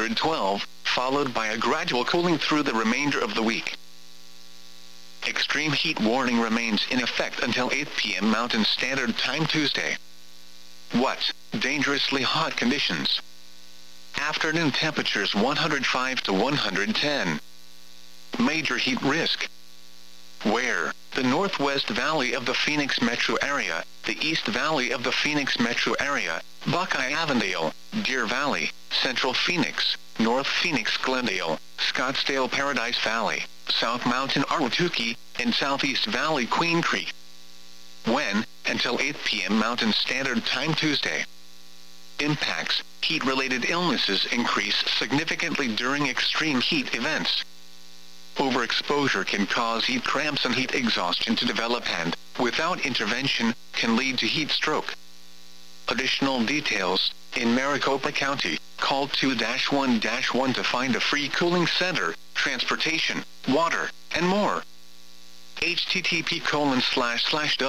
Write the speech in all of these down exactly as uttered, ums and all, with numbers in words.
hundred twelve, followed by a gradual cooling through the remainder of the week. Extreme heat warning remains in effect until eight p m Mountain Standard Time Tuesday. What? Dangerously hot conditions. Afternoon temperatures one hundred five to one hundred ten. Major heat risk. Where? The Northwest Valley of the Phoenix metro area, the East Valley of the Phoenix metro area, Buckeye-Avondale, Deer Valley, Central Phoenix, North Phoenix-Glendale, Scottsdale-Paradise Valley, South Mountain Ahwatukee, and Southeast Valley Queen Creek. When? Until eight p m Mountain Standard Time Tuesday. Impacts. Heat-related illnesses increase significantly during extreme heat events. Overexposure can cause heat cramps and heat exhaustion to develop and, without intervention, can lead to heat stroke. Additional details. In Maricopa County, call two one one to find a free cooling center, transportation, water, and more. http colon slash slash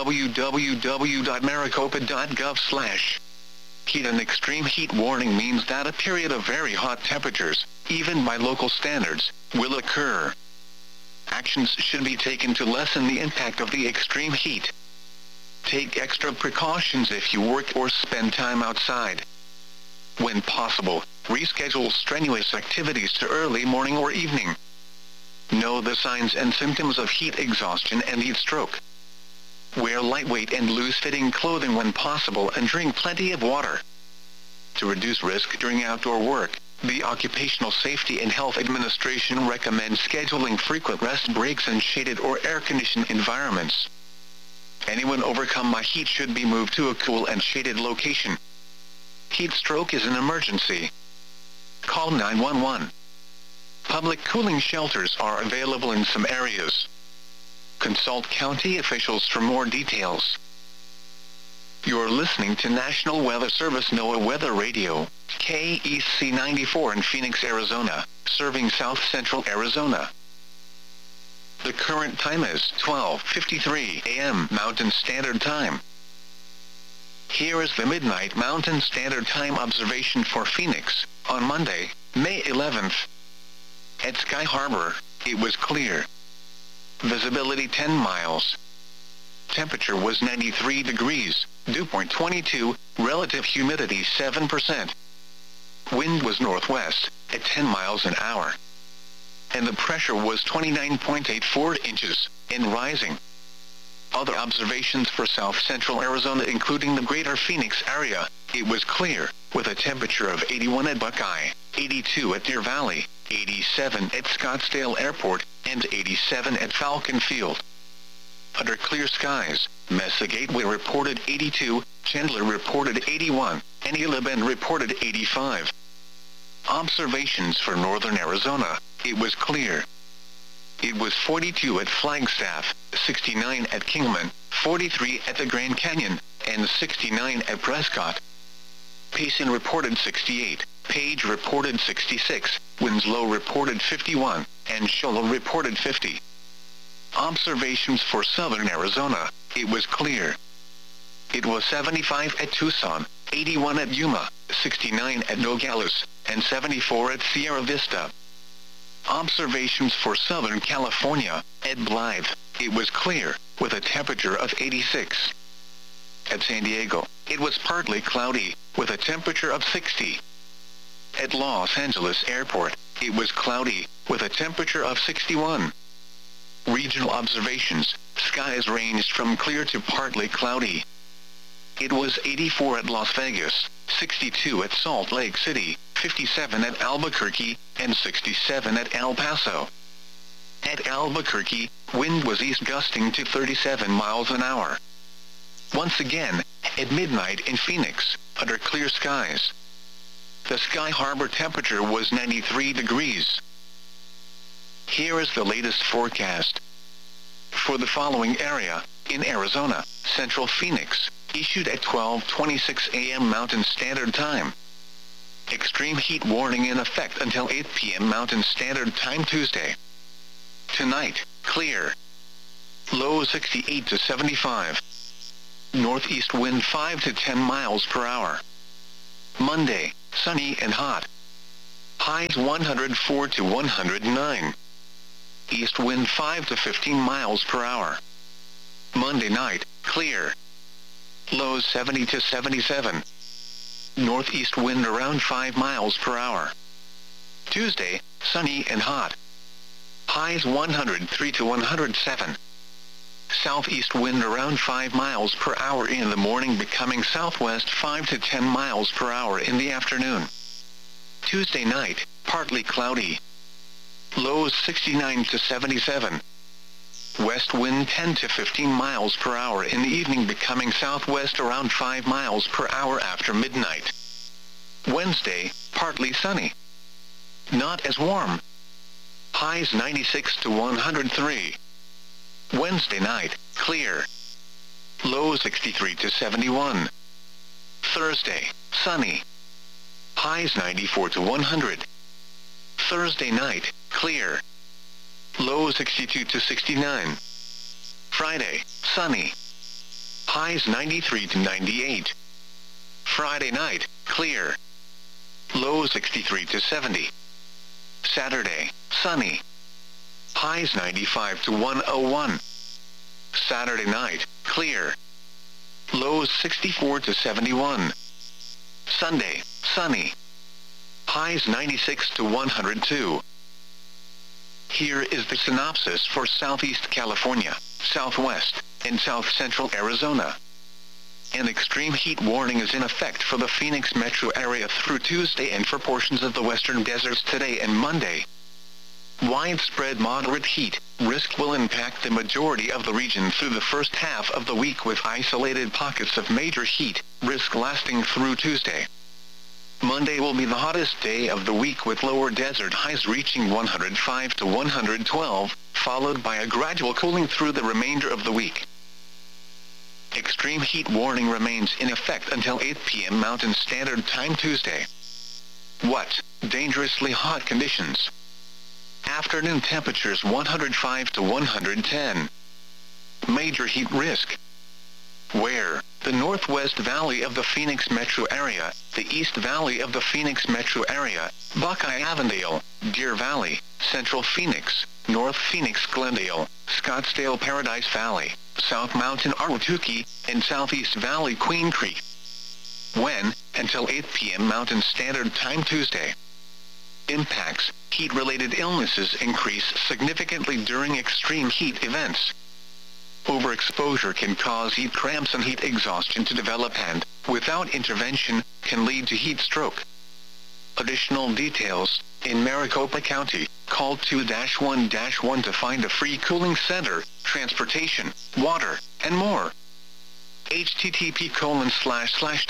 www.maricopa.gov slash. Heat and extreme heat warning means that a period of very hot temperatures, even by local standards, will occur. Actions should be taken to lessen the impact of the extreme heat. Take extra precautions if you work or spend time outside. When possible, reschedule strenuous activities to early morning or evening. Know the signs and symptoms of heat exhaustion and heat stroke. Wear lightweight and loose-fitting clothing when possible and drink plenty of water. To reduce risk during outdoor work, the Occupational Safety and Health Administration recommends scheduling frequent rest breaks in shaded or air-conditioned environments. Anyone overcome by heat should be moved to a cool and shaded location. Heat stroke is an emergency. Call nine one one. Public cooling shelters are available in some areas. Consult county officials for more details. You're listening to National Weather Service NOAA Weather Radio, K E C ninety-four in Phoenix, Arizona, serving South Central Arizona. The current time is twelve fifty-three a m Mountain Standard Time. Here is the Midnight Mountain Standard Time observation for Phoenix, on Monday, May eleventh. At Sky Harbor, it was clear. Visibility ten miles. Temperature was ninety-three degrees, dew point twenty-two, relative humidity seven percent. Wind was northwest, at ten miles an hour. And the pressure was twenty-nine point eight four inches, and rising. Other observations for South Central Arizona including the greater Phoenix area, it was clear, with a temperature of eighty-one at Buckeye, eighty-two at Deer Valley, eighty-seven at Scottsdale Airport, and eighty-seven at Falcon Field. Under clear skies, Mesa Gateway reported eighty-two, Chandler reported eighty-one, and Eula Bend reported eighty-five. Observations for northern Arizona, it was clear. It was forty-two at Flagstaff, sixty-nine at Kingman, forty-three at the Grand Canyon, and sixty-nine at Prescott. Payson reported sixty-eight, Page reported sixty-six, Winslow reported fifty-one, and Shola reported fifty. Observations for southern Arizona, it was clear. It was seventy-five at Tucson, eighty-one at Yuma, sixty-nine at Nogales, and seventy-four at Sierra Vista. Observations for Southern California, at Blythe, it was clear, with a temperature of eighty-six. At San Diego, it was partly cloudy, with a temperature of sixty. At Los Angeles Airport, it was cloudy, with a temperature of sixty-one. Regional observations, skies ranged from clear to partly cloudy. It was eighty-four at Las Vegas, sixty-two at Salt Lake City, fifty-seven at Albuquerque, and sixty-seven at El Paso. At Albuquerque, wind was east gusting to thirty-seven miles an hour. Once again, at midnight in Phoenix, under clear skies. The Sky Harbor temperature was ninety-three degrees. Here is the latest forecast. For the following area, in Arizona, Central Phoenix, issued at twelve twenty-six a m Mountain Standard Time. Extreme heat warning in effect until eight p m Mountain Standard Time Tuesday. Tonight, clear. Low sixty-eight to seventy-five. Northeast wind five to ten miles per hour. Monday, sunny and hot. Highs one hundred four to one hundred nine. East wind five to fifteen miles per hour. Monday night, clear. Lows seventy to seventy-seven. Northeast wind around five miles per hour. Tuesday, sunny and hot. Highs one hundred three to one hundred seven. Southeast wind around five miles per hour in the morning, becoming southwest five to ten miles per hour in the afternoon. Tuesday night, partly cloudy. Lows sixty-nine to seventy-seven. West wind ten to fifteen miles per hour in the evening, becoming southwest around five miles per hour after midnight. Wednesday, partly sunny. Not as warm. Highs ninety-six to one hundred three. Wednesday night, clear. Lows sixty-three to seventy-one. Thursday, sunny. Highs ninety-four to one hundred. Thursday night, clear. Lows sixty-two to sixty-nine. Friday, sunny. Highs ninety-three to ninety-eight. Friday night, clear. Lows sixty-three to seventy. Saturday, sunny. Highs ninety-five to one oh one. Saturday night, clear. Lows sixty-four to seventy-one. Sunday, sunny. Highs ninety-six to one hundred two. Here is the synopsis for Southeast California, Southwest, and South Central Arizona. An extreme heat warning is in effect for the Phoenix metro area through Tuesday and for portions of the western deserts today and Monday. Widespread moderate heat risk will impact the majority of the region through the first half of the week, with isolated pockets of major heat risk lasting through Tuesday. Monday will be the hottest day of the week, with lower desert highs reaching one hundred five to one hundred twelve, followed by a gradual cooling through the remainder of the week. Extreme heat warning remains in effect until eight p m Mountain Standard Time Tuesday. What? Dangerously hot conditions. Afternoon temperatures one hundred five to one hundred ten. Major heat risk. Where? The Northwest Valley of the Phoenix metro area, the East Valley of the Phoenix metro area, Buckeye-Avondale, Deer Valley, Central Phoenix, North Phoenix Glendale, Scottsdale Paradise Valley, South Mountain Ahwatukee, and Southeast Valley Queen Creek. When? Until eight p m Mountain Standard Time Tuesday. Impacts. Heat-related illnesses increase significantly during extreme heat events. Overexposure can cause heat cramps and heat exhaustion to develop and, without intervention, can lead to heat stroke. Additional details. In Maricopa County, call two one one to find a free cooling center, transportation, water, and more. http colon slash slash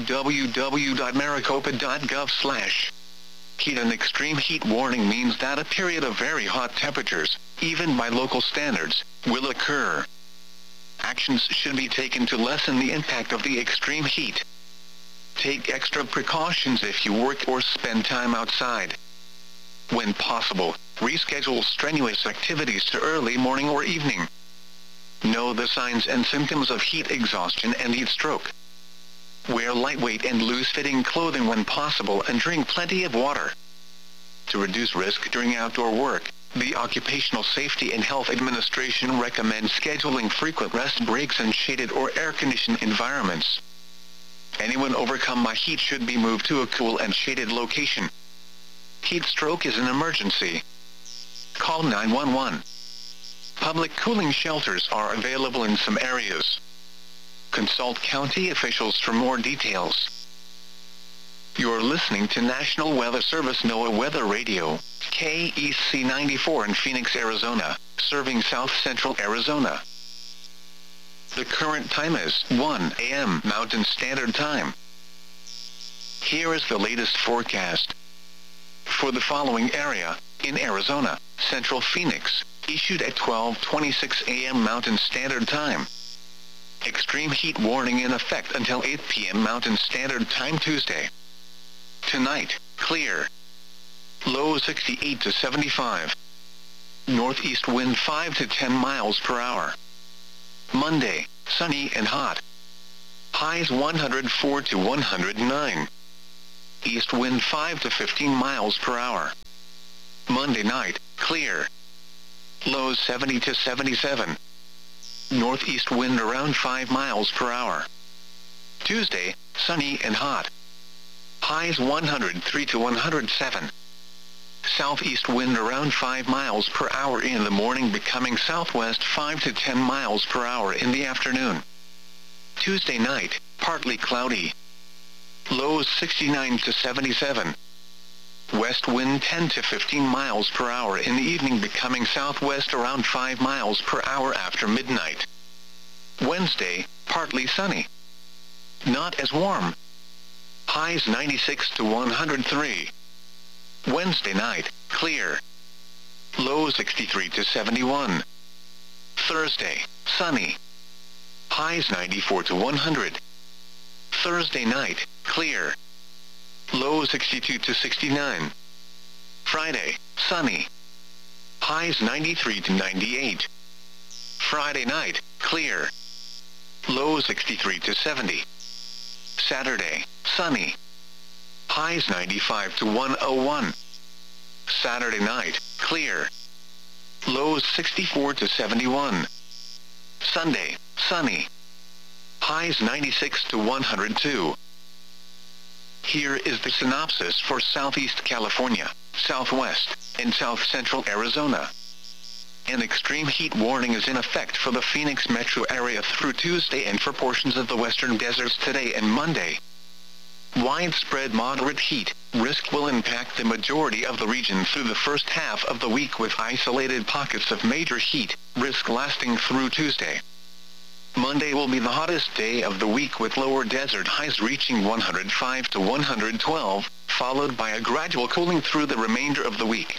www.maricopa.gov slash. Heat and extreme heat warning means that a period of very hot temperatures, even by local standards, will occur. Actions should be taken to lessen the impact of the extreme heat. Take extra precautions if you work or spend time outside. When possible, reschedule strenuous activities to early morning or evening. Know the signs and symptoms of heat exhaustion and heat stroke. Wear lightweight and loose-fitting clothing when possible and drink plenty of water. To reduce risk during outdoor work, the Occupational Safety and Health Administration recommends scheduling frequent rest breaks in shaded or air-conditioned environments. Anyone overcome by heat should be moved to a cool and shaded location. Heat stroke is an emergency. Call nine one one. Public cooling shelters are available in some areas. Consult county officials for more details. You're listening to National Weather Service NOAA Weather Radio, K E C ninety-four in Phoenix, Arizona, serving South Central Arizona. The current time is one a m Mountain Standard Time. Here is the latest forecast. For the following area, in Arizona, Central Phoenix, issued at twelve twenty-six a m Mountain Standard Time. Extreme heat warning in effect until eight p m Mountain Standard Time Tuesday. Tonight, clear. Low sixty-eight to seventy-five. Northeast wind five to ten miles per hour. Monday, sunny and hot. Highs one hundred four to one hundred nine. East wind five to fifteen miles per hour. Monday night, clear. Lows seventy to seventy-seven. Northeast wind around five miles per hour. Tuesday, sunny and hot. Highs one hundred three to one hundred seven. Southeast wind around five miles per hour in the morning, becoming southwest five to ten miles per hour in the afternoon. Tuesday night, partly cloudy. Lows sixty-nine to seventy-seven. West wind ten to fifteen miles per hour in the evening, becoming southwest around five miles per hour after midnight. Wednesday, partly sunny. Not as warm. Highs ninety-six to one hundred three. Wednesday night, clear. Lows sixty-three to seventy-one. Thursday, sunny. Highs ninety-four to one hundred. Thursday night, clear. Lows sixty-two to sixty-nine. Friday, sunny. Highs ninety-three to ninety-eight. Friday night, clear. Lows sixty-three to seventy. Saturday, sunny. Highs ninety-five to one oh one. Saturday night, clear. Lows sixty-four to seventy-one. Sunday, sunny. Highs ninety-six to one hundred two. Here is the synopsis for Southeast California, Southwest, and South Central Arizona. An extreme heat warning is in effect for the Phoenix metro area through Tuesday and for portions of the western deserts today and Monday. Widespread moderate heat risk will impact the majority of the region through the first half of the week, with isolated pockets of major heat risk lasting through Tuesday. Monday will be the hottest day of the week, with lower desert highs reaching one hundred five to one hundred twelve, followed by a gradual cooling through the remainder of the week.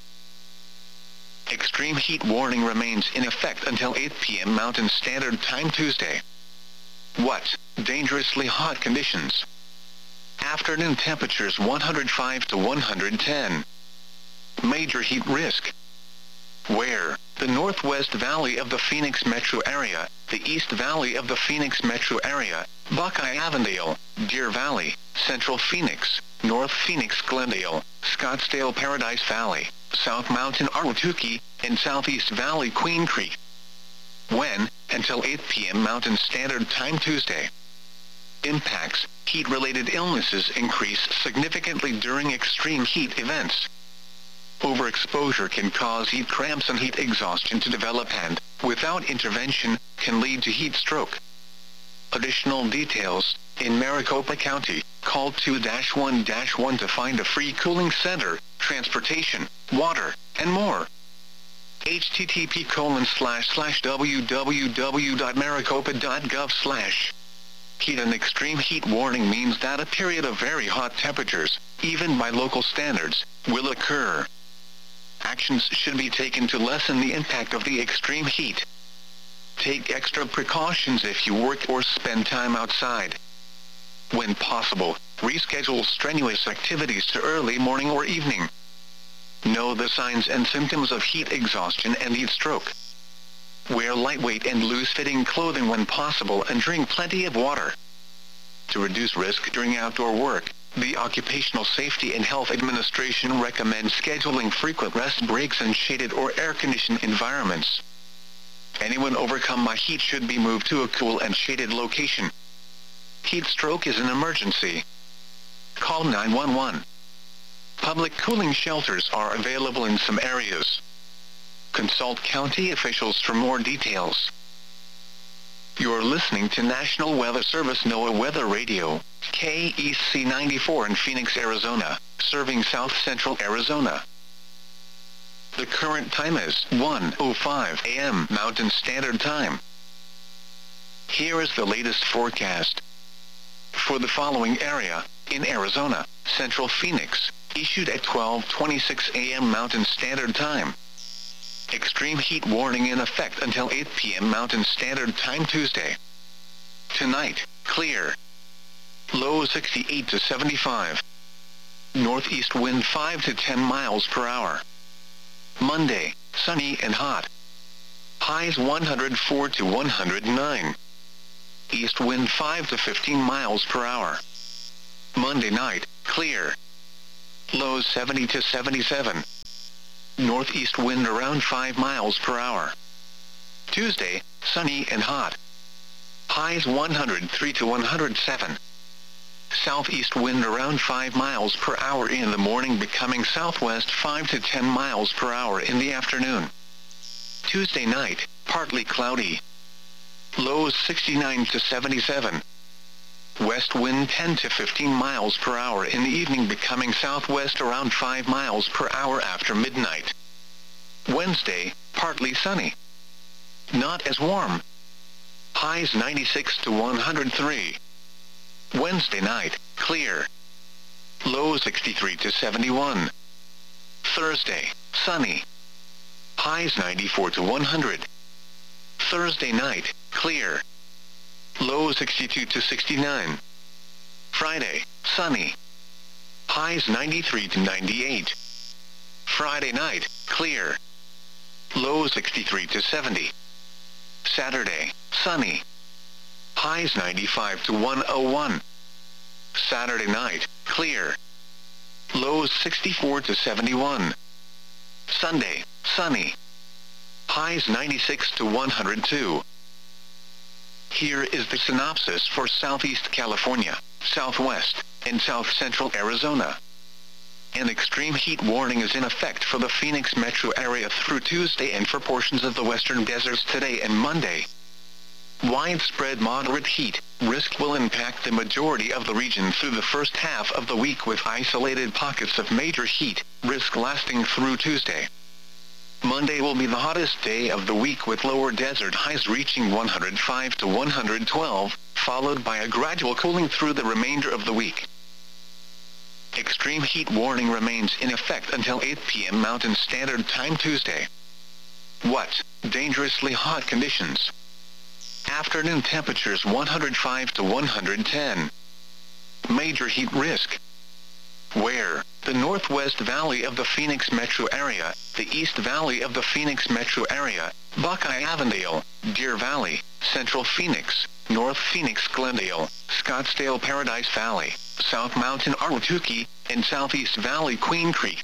Extreme heat warning remains in effect until eight p m Mountain Standard Time Tuesday. What? Dangerously hot conditions. Afternoon temperatures one hundred five to one hundred ten. Major heat risk. Where? The Northwest Valley of the Phoenix metro area, the East Valley of the Phoenix metro area, Buckeye-Avondale, Deer Valley, Central Phoenix, North Phoenix Glendale, Scottsdale Paradise Valley, South Mountain Ahwatukee, and Southeast Valley Queen Creek. When? Until eight p m Mountain Standard Time Tuesday. Impacts. Heat-related illnesses increase significantly during extreme heat events. Overexposure can cause heat cramps and heat exhaustion to develop and, without intervention, can lead to heat stroke. Additional details. In Maricopa County, call two one one to find a free cooling center, transportation, water, and more. http colon slash slash www.maricopa.gov slash. Heat and extreme heat warning means that a period of very hot temperatures, even by local standards, will occur. Actions should be taken to lessen the impact of the extreme heat. Take extra precautions if you work or spend time outside. When possible, reschedule strenuous activities to early morning or evening. Know the signs and symptoms of heat exhaustion and heat stroke. Wear lightweight and loose-fitting clothing when possible and drink plenty of water. To reduce risk during outdoor work, the Occupational Safety and Health Administration recommends scheduling frequent rest breaks in shaded or air-conditioned environments. Anyone overcome by heat should be moved to a cool and shaded location. Heat stroke is an emergency. Call nine one one. Public cooling shelters are available in some areas. Consult county officials for more details. You're listening to National Weather Service NOAA Weather Radio, K E C ninety-four in Phoenix, Arizona, serving South Central Arizona. The current time is one oh five a m Mountain Standard Time. Here is the latest forecast. For the following area, in Arizona, Central Phoenix, issued at twelve twenty-six a m Mountain Standard Time. Extreme heat warning in effect until eight p m Mountain Standard Time Tuesday. Tonight, clear. Low sixty-eight to seventy-five. Northeast wind five to ten miles per hour. Monday, sunny and hot. Highs one hundred four to one hundred nine. East wind five to fifteen miles per hour. Monday night, clear. Lows seventy to seventy-seven. Northeast wind around five miles per hour. Tuesday, sunny and hot. Highs one hundred three to one hundred seven. Southeast wind around five miles per hour in the morning, becoming southwest five to ten miles per hour in the afternoon. Tuesday night, partly cloudy. Lows sixty-nine to seventy-seven. West wind ten to fifteen miles per hour in the evening, becoming southwest around five miles per hour after midnight. Wednesday, partly sunny. Not as warm. Highs ninety-six to one hundred three. Wednesday night, clear. Lows sixty-three to seventy-one. Thursday, sunny. Highs ninety-four to one hundred. Thursday night, clear. Lows sixty-two to sixty-nine. Friday, sunny. Highs ninety-three to ninety-eight. Friday night, clear. Lows sixty-three to seventy. Saturday, sunny. Highs ninety-five to one oh one. Saturday night, clear. Lows sixty-four to seventy-one. Sunday, sunny. Highs ninety-six to one hundred two. Here is the synopsis for Southeast California, Southwest, and South Central Arizona. An extreme heat warning is in effect for the Phoenix metro area through Tuesday and for portions of the western deserts today and Monday. Widespread moderate heat risk will impact the majority of the region through the first half of the week, with isolated pockets of major heat risk lasting through Tuesday. Monday will be the hottest day of the week, with lower desert highs reaching one hundred five to one hundred twelve, followed by a gradual cooling through the remainder of the week. Extreme heat warning remains in effect until eight p m Mountain Standard Time Tuesday. What? Dangerously hot conditions. Afternoon temperatures one hundred five to one hundred ten. Major heat risk. Where? The Northwest Valley of the Phoenix metro area, the East Valley of the Phoenix metro area, Buckeye-Avondale, Deer Valley, Central Phoenix, North Phoenix Glendale, Scottsdale Paradise Valley, South Mountain Ahwatukee, and Southeast Valley Queen Creek.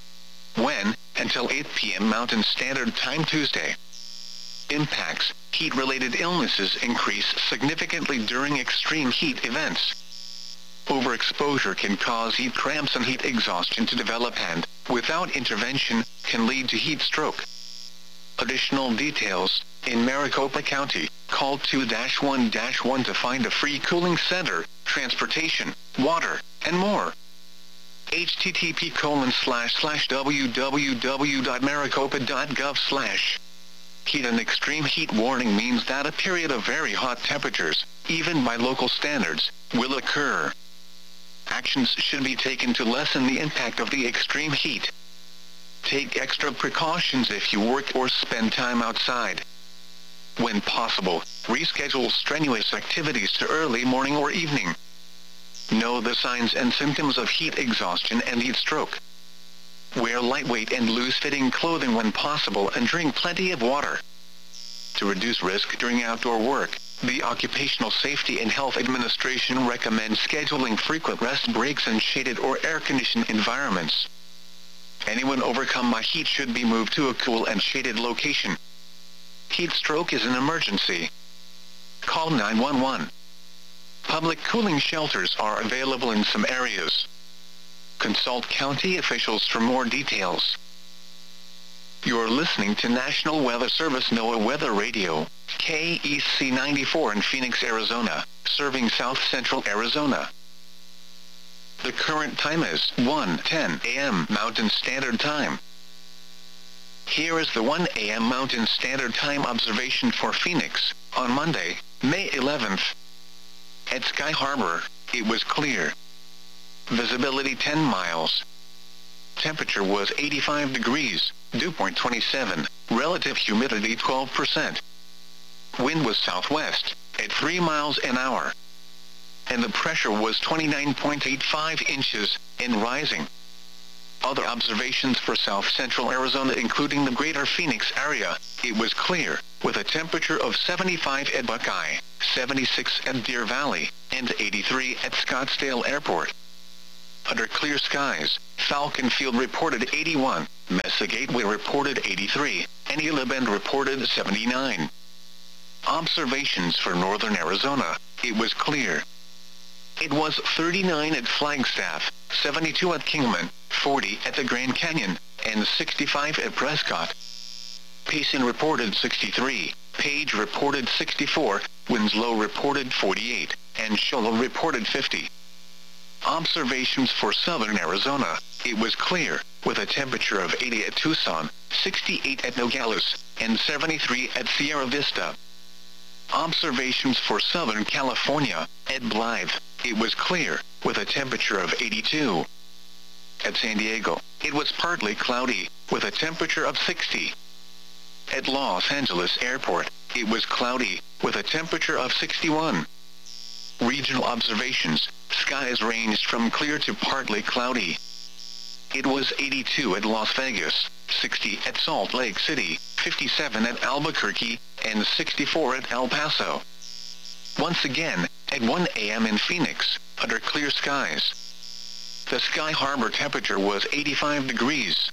When? Until eight p m Mountain Standard Time Tuesday. Impacts. Heat-related illnesses increase significantly during extreme heat events. Overexposure can cause heat cramps and heat exhaustion to develop and, without intervention, can lead to heat stroke. Additional details. In Maricopa County, call two dash one dash one to find a free cooling center, transportation, water, and more. H T T P colon slash slash w w w dot maricopa dot gov slash. Heat and extreme heat warning means that a period of very hot temperatures, even by local standards, will occur. Actions should be taken to lessen the impact of the extreme heat. Take extra precautions if you work or spend time outside. When possible, reschedule strenuous activities to early morning or evening. Know the signs and symptoms of heat exhaustion and heat stroke. Wear lightweight and loose-fitting clothing when possible and drink plenty of water. To reduce risk during outdoor work, the Occupational Safety and Health Administration recommends scheduling frequent rest breaks in shaded or air-conditioned environments. Anyone overcome by heat should be moved to a cool and shaded location. Heat stroke is an emergency. Call nine one one. Public cooling shelters are available in some areas. Consult county officials for more details. You're listening to National Weather Service NOAA Weather Radio, K E C ninety-four in Phoenix, Arizona, serving South Central Arizona. The current time is one ten a m Mountain Standard Time. Here is the one a m Mountain Standard Time observation for Phoenix, on Monday, May eleventh. At Sky Harbor, it was clear. Visibility ten miles. Temperature was eighty-five degrees, dew point twenty-seven, relative humidity twelve percent. Wind was southwest, at three miles an hour. And the pressure was twenty-nine point eight five inches, and rising. Other observations for South Central Arizona, including the greater Phoenix area, it was clear, with a temperature of seventy-five at Buckeye, seventy-six at Deer Valley, and eighty-three at Scottsdale Airport. under clear skies. Falcon Field reported eighty-one, Mesa Gateway reported eighty-three, and Gila Bend reported seventy-nine. Observations for northern Arizona. It was clear. It was thirty-nine at Flagstaff, seventy-two at Kingman, forty at the Grand Canyon, and sixty-five at Prescott. Payson reported sixty-three, Page reported sixty-four, Winslow reported forty-eight, and Shoal reported fifty. Observations for southern Arizona. It was clear, with a temperature of eighty at Tucson, sixty-eight at Nogales, and seventy-three at Sierra Vista. Observations for Southern California. At Blythe, it was clear, with a temperature of eighty-two. At San Diego, it was partly cloudy, with a temperature of sixty. At Los Angeles Airport, it was cloudy, with a temperature of sixty-one. Regional observations. Skies ranged from clear to partly cloudy. It was eighty-two at Las Vegas, sixty at Salt Lake City, fifty-seven at Albuquerque, and sixty-four at El Paso. Once again, at one A M in Phoenix, under clear skies. The Sky Harbor temperature was eighty-five degrees.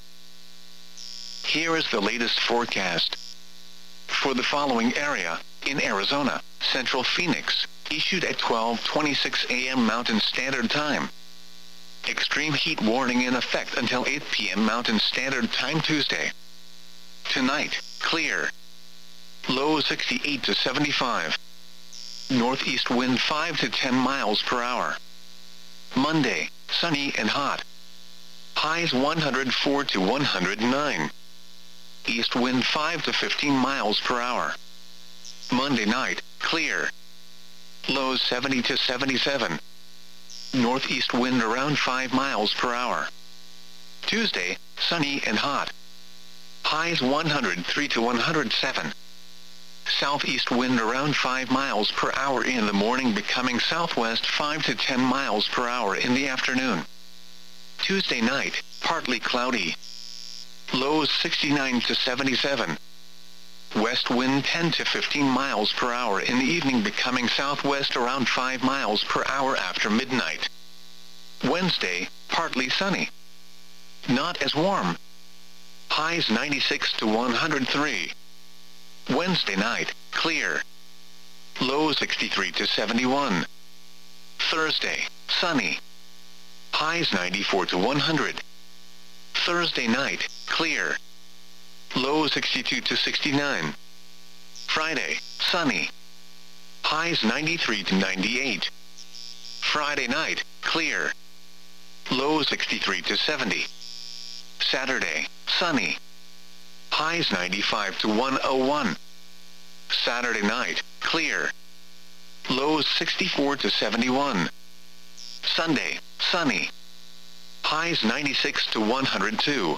Here is the latest forecast. For the following area, in Arizona, Central Phoenix, issued at twelve twenty-six A M Mountain Standard Time. Extreme heat warning in effect until eight P M Mountain Standard Time Tuesday. Tonight, clear. Low sixty-eight to seventy-five. Northeast wind five to ten miles per hour. Monday, sunny and hot. Highs one hundred four to one hundred nine. East wind five to fifteen miles per hour. Monday night, clear. Lows seventy to seventy-seven. Northeast wind around five miles per hour. Tuesday, sunny and hot. Highs one hundred three to one hundred seven. Southeast wind around five miles per hour in the morning, becoming southwest five to ten miles per hour in the afternoon. Tuesday night, partly cloudy. Lows sixty-nine to seventy-seven. West wind ten to fifteen miles per hour in the evening, becoming southwest around five miles per hour after midnight. Wednesday, partly sunny. Not as warm. Highs ninety-six to one hundred three. Wednesday night, clear. Low sixty-three to seventy-one. Thursday, sunny. Highs ninety-four to one hundred. Thursday night, clear. Low sixty-two to sixty-nine. Friday, sunny. Highs ninety-three to ninety-eight. Friday night, clear. Low sixty-three to seventy. Saturday, sunny. Highs ninety-five to one oh one. Saturday night, clear. Lows sixty-four to seventy-one. Sunday, sunny. Highs ninety-six to one hundred two.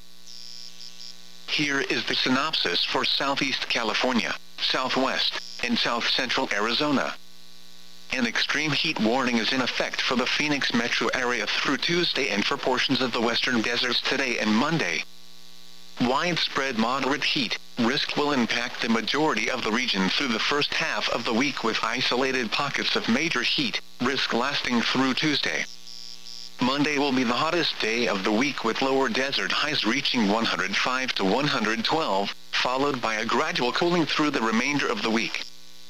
Here is the synopsis for Southeast California, Southwest, and South Central Arizona. An extreme heat warning is in effect for the Phoenix metro area through Tuesday and for portions of the western deserts today and Monday. Widespread moderate heat risk will impact the majority of the region through the first half of the week, with isolated pockets of major heat risk lasting through Tuesday. Monday will be the hottest day of the week, with lower desert highs reaching one hundred five to one hundred twelve, followed by a gradual cooling through the remainder of the week.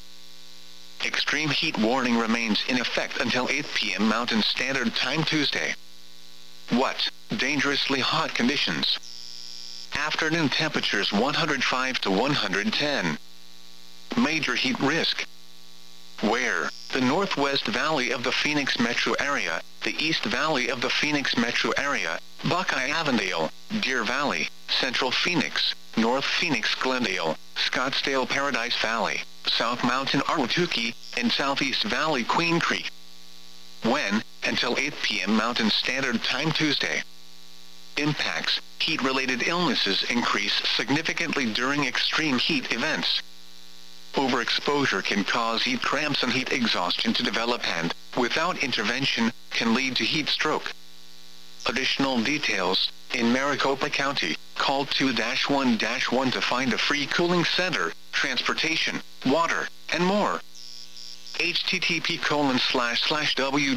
Extreme heat warning remains in effect until eight P M Mountain Standard Time Tuesday. What? Dangerously hot conditions. Afternoon temperatures one hundred five to one hundred ten. Major heat risk. Where? The Northwest Valley of the Phoenix metro area, the East Valley of the Phoenix metro area, Buckeye-Avondale, Deer Valley, Central Phoenix, North Phoenix Glendale, Scottsdale Paradise Valley, South Mountain Ahwatukee, and Southeast Valley Queen Creek. When? Until eight P M Mountain Standard Time Tuesday. Impacts. Heat-related illnesses increase significantly during extreme heat events. Overexposure can cause heat cramps and heat exhaustion to develop and, without intervention, can lead to heat stroke. Additional details. In Maricopa County, call two one one to find a free cooling center, transportation, water, and more. http colon slash slash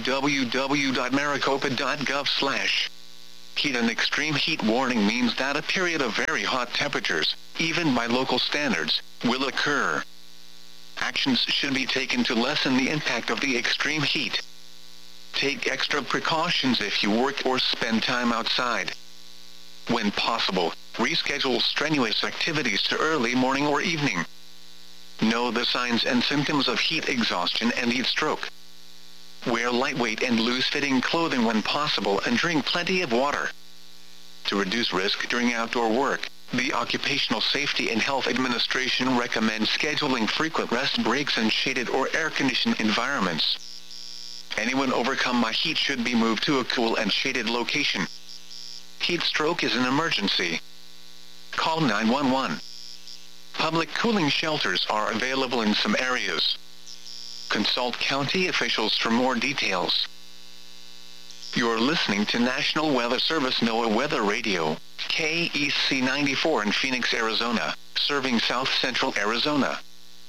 www.maricopa.gov slash. Heat and extreme heat warning means that a period of very hot temperatures, even by local standards, will occur. Actions should be taken to lessen the impact of the extreme heat. Take extra precautions if you work or spend time outside. When possible, reschedule strenuous activities to early morning or evening. Know the signs and symptoms of heat exhaustion and heat stroke. Wear lightweight and loose-fitting clothing when possible and drink plenty of water. To reduce risk during outdoor work, the Occupational Safety and Health Administration recommends scheduling frequent rest breaks in shaded or air-conditioned environments. Anyone overcome by heat should be moved to a cool and shaded location. Heat stroke is an emergency. Call nine one one. Public cooling shelters are available in some areas. Consult county officials for more details. You're listening to National Weather Service NOAA Weather Radio, K E C ninety-four in Phoenix, Arizona, serving south central Arizona.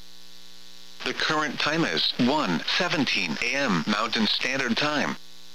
The current time is one seventeen a m Mountain Standard Time.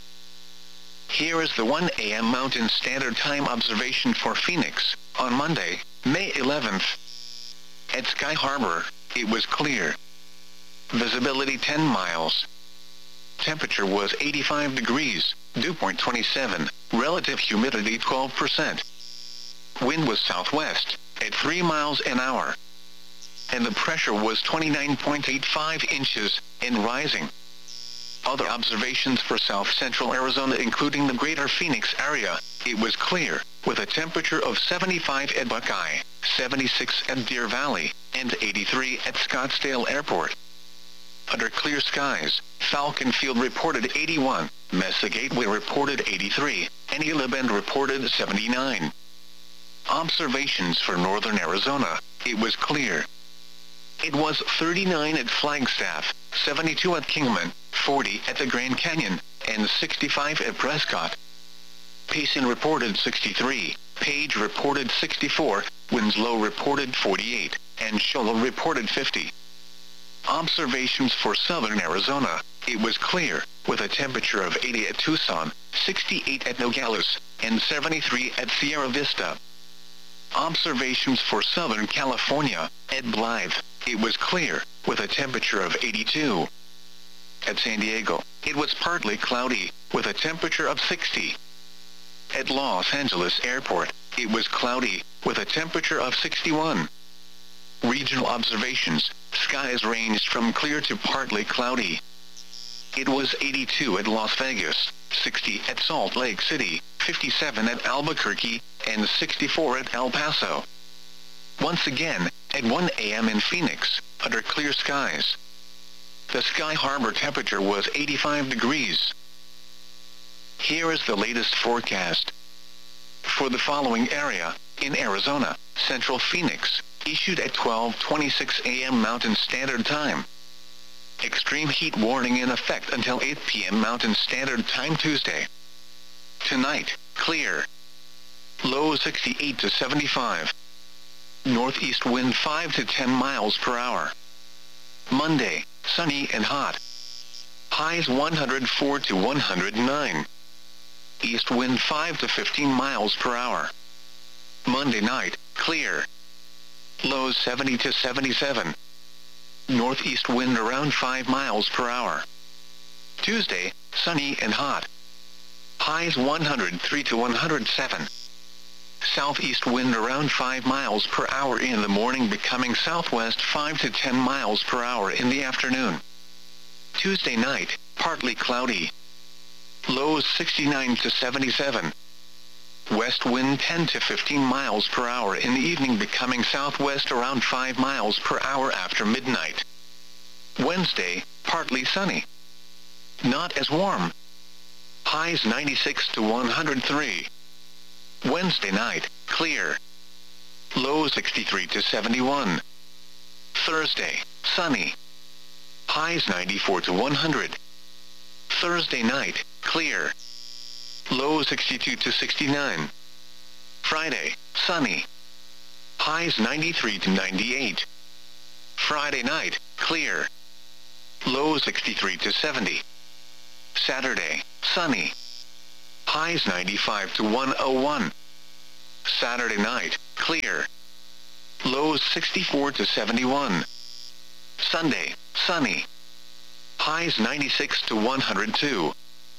Here is the one a m Mountain Standard Time observation for Phoenix, on Monday, May eleventh. At Sky Harbor, it was clear. Visibility ten miles. Temperature was eighty-five degrees, dew point twenty-seven, relative humidity twelve percent. Wind was southwest, at three miles an hour. And the pressure was twenty-nine point eight five inches, and rising. Other observations for south central Arizona including the greater Phoenix area, it was clear, with a temperature of seventy-five at Buckeye, seventy-six at Deer Valley, and eighty-three at Scottsdale Airport. Under clear skies, Falcon Field reported eighty-one, Mesa Gateway reported eighty-three, and Gila Bend reported seventy-nine. Observations for northern Arizona, it was clear. It was thirty-nine at Flagstaff, seventy-two at Kingman, forty at the Grand Canyon, and sixty-five at Prescott. Payson reported sixty-three, Page reported sixty-four, Winslow reported forty-eight, and Shola reported fifty. Observations for southern Arizona, it was clear, with a temperature of eighty at Tucson, sixty-eight at Nogales, and seventy-three at Sierra Vista. Observations for southern California, at Blythe, it was clear, with a temperature of eighty-two. At San Diego, it was partly cloudy, with a temperature of sixty. At Los Angeles Airport, it was cloudy, with a temperature of sixty-one. Regional observations, skies ranged from clear to partly cloudy. It was eighty-two at Las Vegas, sixty at Salt Lake City, fifty-seven at Albuquerque, and sixty-four at El Paso. Once again, at one a m in Phoenix, under clear skies. The Sky Harbor temperature was eighty-five degrees. Here is the latest forecast. For the following area, in Arizona, Central Phoenix, issued at twelve twenty-six a m Mountain Standard Time. Extreme heat warning in effect until eight p m Mountain Standard Time Tuesday. Tonight, clear. Low sixty-eight to seventy-five. Northeast wind five to ten miles per hour. Monday, sunny and hot. Highs one hundred four to one hundred nine. East wind five to fifteen miles per hour. Monday night, clear. Lows seventy to seventy-seven. Northeast wind around five miles per hour. Tuesday, sunny and hot. Highs one hundred three to one hundred seven. Southeast wind around five miles per hour in the morning, becoming southwest five to ten miles per hour in the afternoon. Tuesday night, partly cloudy. Lows sixty-nine to seventy-seven. West wind ten to fifteen miles per hour in the evening, becoming southwest around five miles per hour after midnight. Wednesday, partly sunny. Not as warm. Highs ninety-six to one hundred three. Wednesday night, clear. Low sixty-three to seventy-one. Thursday, sunny. Highs ninety-four to one hundred. Thursday night, clear. Low sixty-two to sixty-nine. Friday, sunny. Highs ninety-three to ninety-eight. Friday night, clear. Low sixty-three to seventy. Saturday, sunny. Highs ninety-five to one oh one. Saturday night, clear. Lows sixty-four to seventy-one. Sunday, sunny. Highs ninety-six to one hundred two.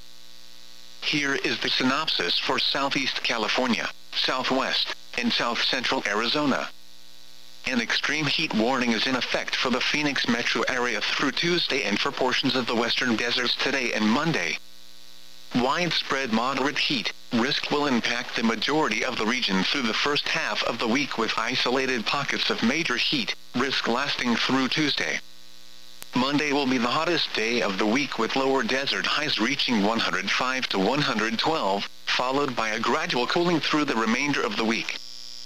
Here is the synopsis for Southeast California, Southwest, and South Central Arizona. An extreme heat warning is in effect for the Phoenix metro area through Tuesday and for portions of the western deserts today and Monday. Widespread moderate heat risk will impact the majority of the region through the first half of the week, with isolated pockets of major heat risk lasting through Tuesday. Monday will be the hottest day of the week, with lower desert highs reaching one hundred five to one hundred twelve, followed by a gradual cooling through the remainder of the week.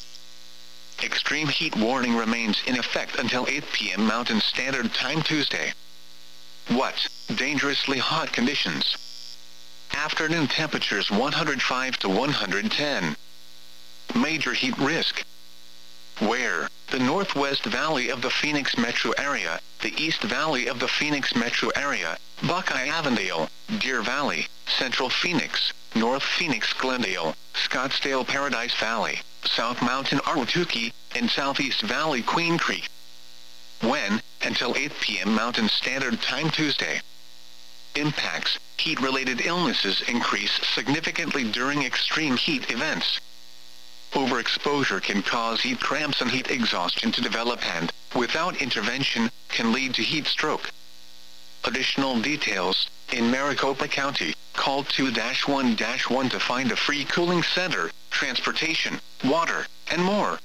Extreme heat warning remains in effect until eight p m Mountain Standard Time Tuesday. What? Dangerously hot conditions. Afternoon temperatures one hundred five to one hundred ten. Major heat risk. Where? The Northwest Valley of the Phoenix metro area, the East Valley of the Phoenix metro area, Buckeye-Avondale, Deer Valley, Central Phoenix, North Phoenix Glendale, Scottsdale Paradise Valley, South Mountain Ahwatukee, and Southeast Valley Queen Creek. When? Until eight p m Mountain Standard Time Tuesday. Impacts. Heat-related illnesses increase significantly during extreme heat events. Overexposure can cause heat cramps and heat exhaustion to develop and, without intervention, can lead to heat stroke. Additional details. In Maricopa County, call two one one to find a free cooling center, transportation, water, and more.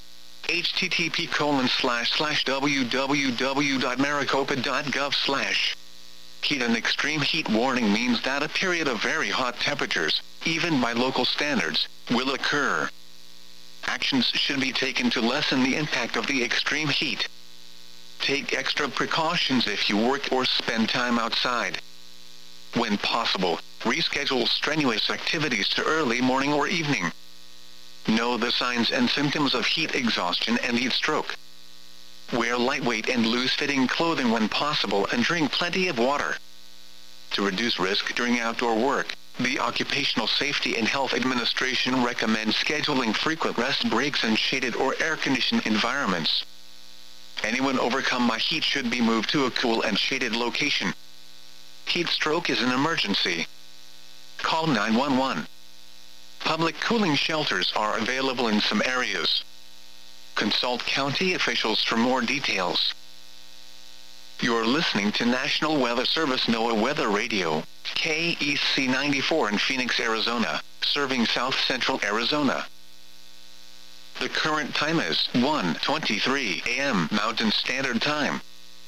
http colon slash slash www.maricopa.gov slash. Heat and extreme heat warning means that a period of very hot temperatures, even by local standards, will occur. Actions should be taken to lessen the impact of the extreme heat. Take extra precautions if you work or spend time outside. When possible, reschedule strenuous activities to early morning or evening. Know the signs and symptoms of heat exhaustion and heat stroke. Wear lightweight and loose-fitting clothing when possible and drink plenty of water. To reduce risk during outdoor work, the Occupational Safety and Health Administration recommends scheduling frequent rest breaks in shaded or air-conditioned environments. Anyone overcome by heat should be moved to a cool and shaded location. Heat stroke is an emergency. Call nine one one. Public cooling shelters are available in some areas. Consult county officials for more details. You're listening to National Weather Service NOAA Weather Radio, K E C ninety-four in Phoenix, Arizona, serving South Central Arizona. The current time is one twenty-three a m Mountain Standard Time.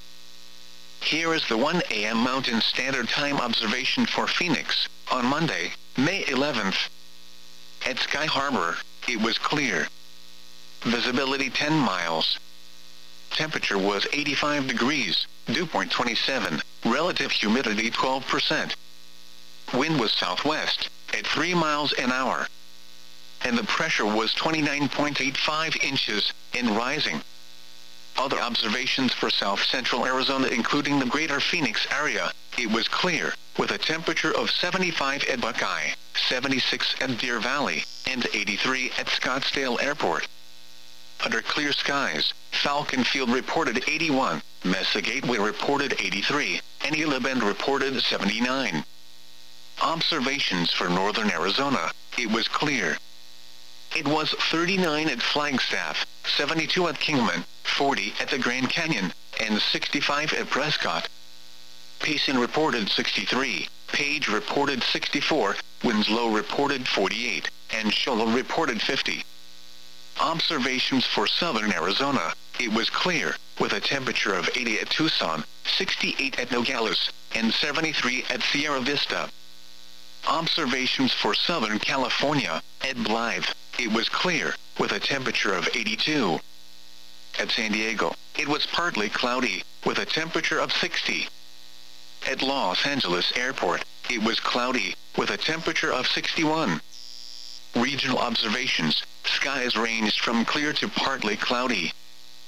Here is the one a m Mountain Standard Time observation for Phoenix, on Monday, May eleventh. At Sky Harbor, it was clear. Visibility ten miles. Temperature was eighty-five degrees, dew point twenty-seven, relative humidity twelve percent. Wind was southwest, at three miles an hour. And the pressure was twenty-nine point eight five inches, and rising. Other observations for South Central Arizona, including the greater Phoenix area, it was clear, with a temperature of seventy-five at Buckeye, seventy-six at Deer Valley, and eighty-three at Scottsdale Airport. Under clear skies, Falcon Field reported eighty-one, Mesa Gateway reported eighty-three, and Gila Bend reported seventy-nine. Observations for northern Arizona, it was clear. It was thirty-nine at Flagstaff, seventy-two at Kingman, forty at the Grand Canyon, and sixty-five at Prescott. Payson reported sixty-three, Page reported sixty-four, Winslow reported forty-eight, and Shola reported fifty. Observations for southern Arizona, it was clear, with a temperature of eighty at Tucson, sixty-eight at Nogales, and seventy-three at Sierra Vista. Observations for southern California, at Blythe, it was clear, with a temperature of eighty-two. At San Diego, it was partly cloudy, with a temperature of sixty. At Los Angeles Airport, it was cloudy, with a temperature of sixty-one. Regional observations, skies ranged from clear to partly cloudy.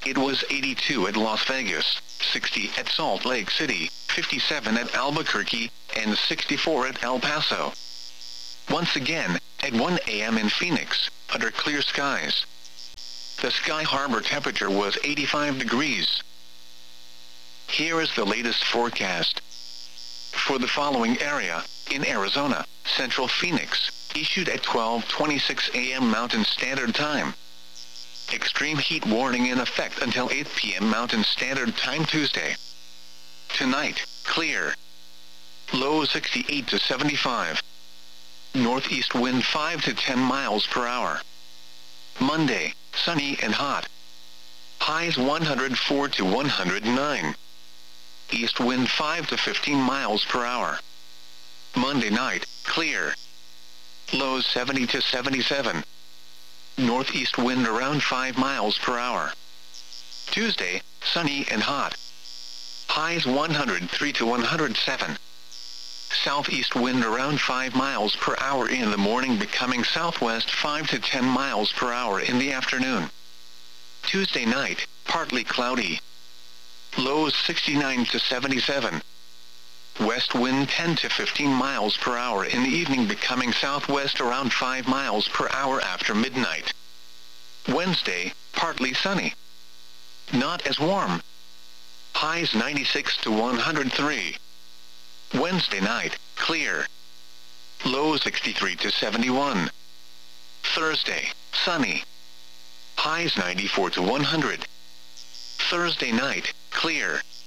It was eighty-two at Las Vegas, sixty at Salt Lake City, fifty-seven at Albuquerque, and sixty-four at El Paso. Once again, at one A M in Phoenix, under clear skies. The Sky Harbor temperature was eighty-five degrees. Here is the latest forecast. For the following area, in Arizona, Central Phoenix, issued at twelve twenty-six A M Mountain Standard Time. Extreme heat warning in effect until eight P M Mountain Standard Time Tuesday. Tonight, clear. Low sixty-eight to seventy-five. Northeast wind five to ten miles per hour. Monday, sunny and hot. Highs one hundred four to one hundred nine. East wind five to fifteen miles per hour. Monday night, clear. Lows seventy to seventy-seven. Northeast wind around five miles per hour. Tuesday, sunny and hot. Highs one hundred three to one hundred seven. Southeast wind around five miles per hour in the morning, becoming southwest five to ten miles per hour in the afternoon. Tuesday night, partly cloudy. Lows sixty-nine to seventy-seven. West wind ten to fifteen miles per hour in the evening, becoming southwest around five miles per hour after midnight. Wednesday, partly sunny. Not as warm. Highs ninety-six to one hundred three. Wednesday night, clear. Low sixty-three to seventy-one. Thursday, sunny. Highs ninety-four to one hundred. Thursday night, clear.